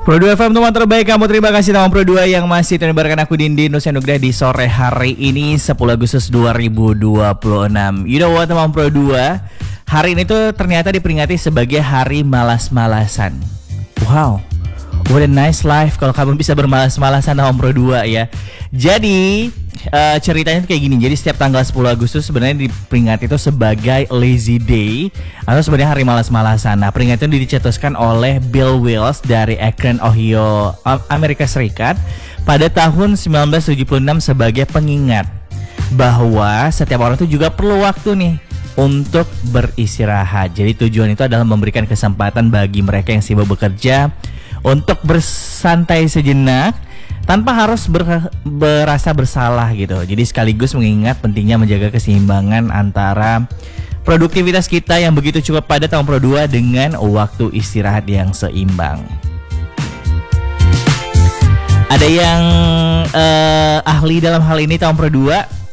Pro 2 FM teman terbaik kamu, terima kasih teman Pro 2 yang masih mendengarkan aku Dindi Nusanugrah di sore hari ini 10 Agustus 2026. You know what teman Pro 2, hari ini tuh ternyata diperingati sebagai hari malas-malasan. Wow, what a nice life kalau kamu bisa bermalas-malasan teman Pro 2 ya. Jadi ceritanya tuh kayak gini. Jadi setiap tanggal 10 Agustus sebenarnya diperingati itu sebagai Lazy Day atau sebenarnya hari malas-malasan. Nah, peringatan itu dicetuskan oleh Bill Wills dari Akron, Ohio, Amerika Serikat pada tahun 1976 sebagai pengingat bahwa setiap orang itu juga perlu waktu nih untuk beristirahat. Jadi tujuan itu adalah memberikan kesempatan bagi mereka yang sibuk bekerja untuk bersantai sejenak tanpa harus berasa bersalah gitu. Jadi sekaligus mengingat pentingnya menjaga keseimbangan antara produktivitas kita yang begitu cukup pada tahun Pro 2 dengan waktu istirahat yang seimbang. Ada yang ahli dalam hal ini tahun Pro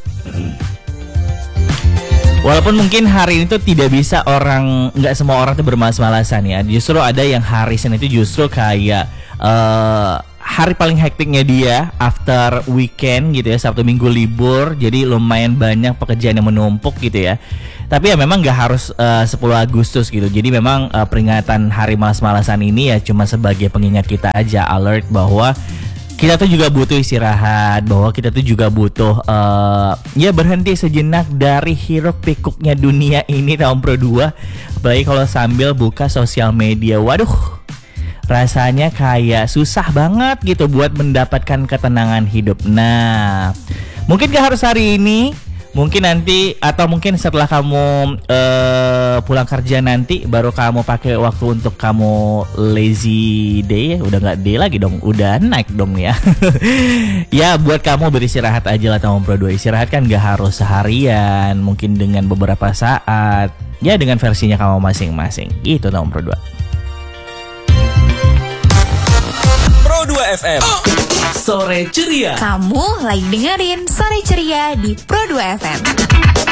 2. Walaupun mungkin hari ini tuh tidak bisa nggak semua orang tuh bermalas-malasan ya. Justru ada yang hari Senin itu justru kayak hari paling hektiknya dia after weekend gitu ya, Sabtu Minggu libur, jadi lumayan banyak pekerjaan yang menumpuk gitu ya. Tapi ya memang gak harus 10 Agustus gitu. Jadi memang peringatan hari malas-malasan ini ya cuma sebagai pengingat kita aja, alert bahwa kita tuh juga butuh istirahat, bahwa kita tuh juga butuh ya berhenti sejenak dari hiruk pikuknya dunia ini tahun Pro 2. Apalagi kalau sambil buka sosial media, waduh, rasanya kayak susah banget gitu buat mendapatkan ketenangan hidup. Nah, mungkin gak harus hari ini, mungkin nanti, atau mungkin setelah kamu pulang kerja nanti baru kamu pakai waktu untuk kamu lazy day. Udah gak day lagi dong, udah naik dong ya. Ya buat kamu beristirahat aja lah teman Pro 2. Istirahat kan gak harus seharian, mungkin dengan beberapa saat, ya dengan versinya kamu masing-masing. Gitu teman Pro 2. Pro 2 FM Sore Ceria. Kamu lagi dengerin Sore Ceria di Pro 2 FM.